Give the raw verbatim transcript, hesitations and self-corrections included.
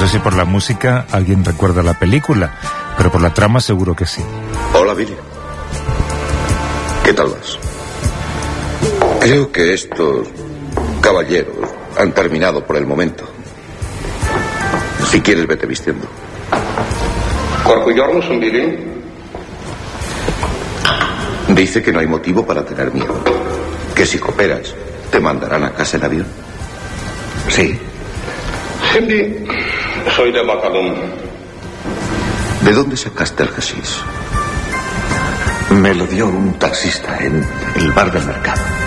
sé si por la música alguien recuerda la película, pero por la trama seguro que sí. Hola, Billy. ¿Qué tal vas? Creo que estos caballeros han terminado por el momento. Si quieres, vete vistiendo. ¿Corcullornos un Billy? Dice que no hay motivo para tener miedo. Que si cooperas, te mandarán a casa en avión. Sí. Hindi, soy de Macalum. ¿De dónde sacaste el hashish? Me lo dio un taxista en el bar del mercado.